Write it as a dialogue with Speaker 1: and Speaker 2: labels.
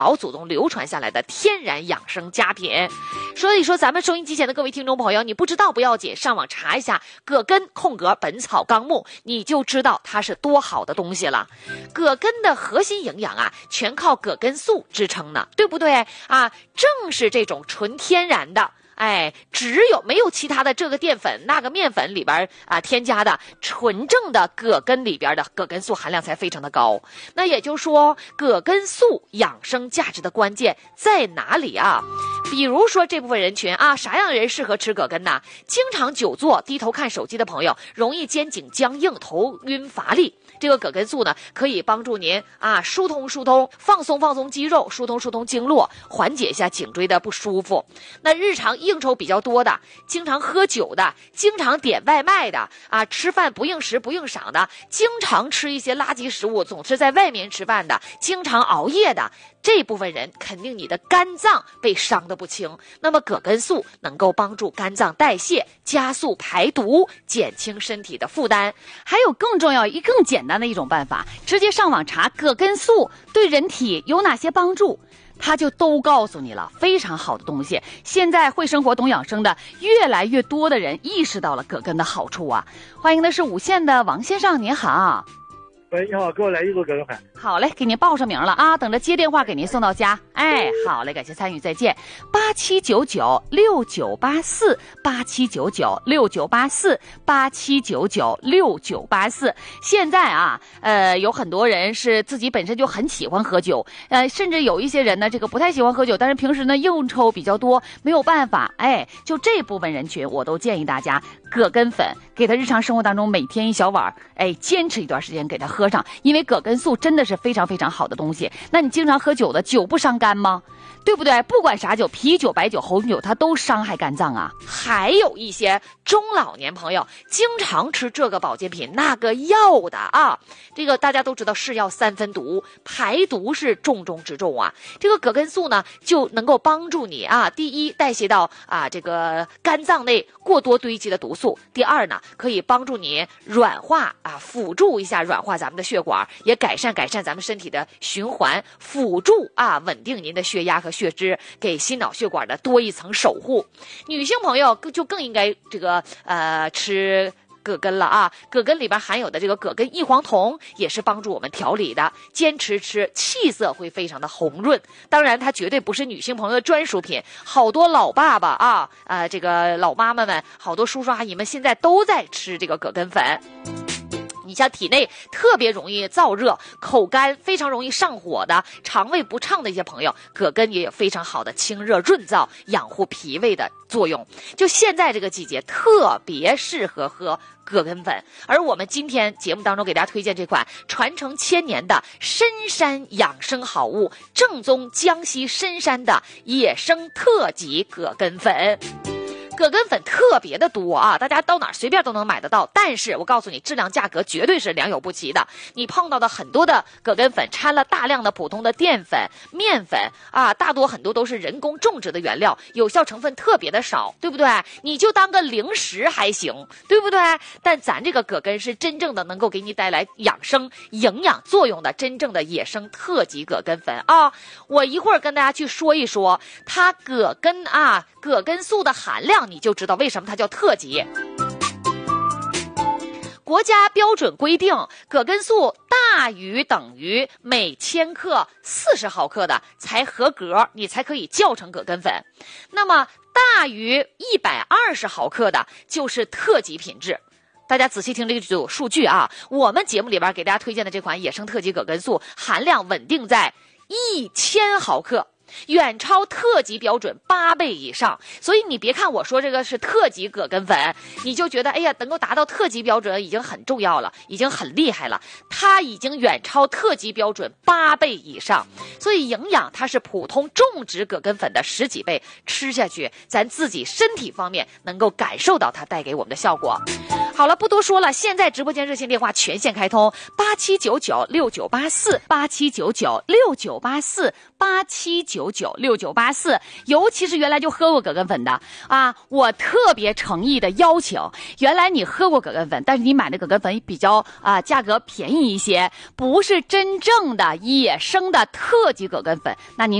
Speaker 1: 老祖宗流传下来的天然养生佳品。所以说咱们收音机前的各位听众朋友，你不知道不要紧，上网查一下葛根本草纲目，你就知道它是多好的东西了。葛根的核心营养啊，全靠葛根素支撑呢，对不对啊？正是这种纯天然的，没有其他的这个淀粉那个面粉里边添加的，纯正的葛根里边的葛根素含量才非常的高。那也就是说，葛根素养生价值的关键在哪里啊？比如说这部分人群啊，啥样的人适合吃葛根呢？经常久坐低头看手机的朋友，容易肩颈僵硬、头晕乏力，这个葛根素呢，可以帮助您疏通、放松肌肉，疏通经络，缓解一下颈椎的不舒服。那日常应酬比较多的，经常喝酒的，经常点外卖的吃饭不应时不应晌的，经常吃一些垃圾食物，总是在外面吃饭的，经常熬夜的，这部分人肯定你的肝脏被伤得不轻。那么葛根素能够帮助肝脏代谢，加速排毒，减轻身体的负担。
Speaker 2: 还有更重要、更简单的一种办法，直接上网查葛根素对人体有哪些帮助，他就都告诉你了，非常好的东西。现在会生活懂养生的越来越多的人意识到了葛根的好处啊。欢迎的是5线的王先生，您好。
Speaker 3: 喂，你好，给我来1组葛根粉。
Speaker 2: 好嘞，给您报上名了啊，等着接电话给您送到家。好嘞，感谢参与，再见。87996984，87996984，现在有很多人是自己本身就很喜欢喝酒，甚至有一些人呢，这个不太喜欢喝酒，但是平时呢应酬比较多，没有办法，就这部分人群，我都建议大家葛根粉给他日常生活当中每天1小碗，坚持一段时间给他喝上，因为葛根素真的是非常非常好的东西。那你经常喝酒的，酒不伤肝吗？对不对？不管啥酒，啤酒、白酒、红酒，它都伤害肝脏啊。
Speaker 1: 还有一些中老年朋友经常吃这个保健品那个药的这个大家都知道是药3分毒，排毒是重中之重啊。这个葛根素呢，就能够帮助你第一代谢到这个肝脏内过多堆积的毒素，第二呢，可以帮助你软化辅助一下软化咱们的血管，也改善咱们身体的循环，辅助稳定您的血压和血脂，给心脑血管的多一层守护。女性朋友就更应该这个吃葛根了葛根里边含有的这个葛根异黄酮也是帮助我们调理的，坚持吃气色会非常的红润。当然它绝对不是女性朋友的专属品，好多老爸爸这个老妈妈们，好多叔叔阿姨们现在都在吃这个葛根粉。你像体内特别容易燥热、口干、非常容易上火的、肠胃不畅的一些朋友，葛根也有非常好的清热润燥、养护脾胃的作用。就现在这个季节特别适合喝葛根粉。而我们今天节目当中给大家推荐这款传承1000年的深山养生好物，正宗江西深山的野生特级葛根粉。葛根粉特别的多大家到哪儿随便都能买得到，但是我告诉你，质量价格绝对是良莠不齐的。你碰到的很多的葛根粉掺了大量的普通的淀粉、面粉大多很多都是人工种植的原料，有效成分特别的少，对不对？你就当个零食还行，对不对？但咱这个葛根是真正的能够给你带来养生营养作用的真正的野生特级葛根粉我一会儿跟大家去说一说它葛根素的含量，你就知道为什么它叫特级。国家标准规定，葛根素大于等于每千克40毫克的才合格，你才可以叫成葛根粉。那么大于120毫克的就是特级品质。大家仔细听这组数据我们节目里边给大家推荐的这款野生特级葛根素含量稳定在1000毫克，远超特级标准8倍以上。所以你别看我说这个是特级葛根粉，你就觉得能够达到特级标准已经很重要了，已经很厉害了。它已经远超特级标准8倍以上，所以营养它是普通种植葛根粉的10几倍，吃下去咱自己身体方面能够感受到它带给我们的效果。 好了，不多说了，现在直播间热线电话全线开通，87996984，87996984，87996984。尤其是原来就喝过葛根粉的啊，我特别诚意的邀请，原来你喝过葛根粉，但是你买的葛根粉比较价格便宜一些，不是真正的野生的特级葛根粉，那您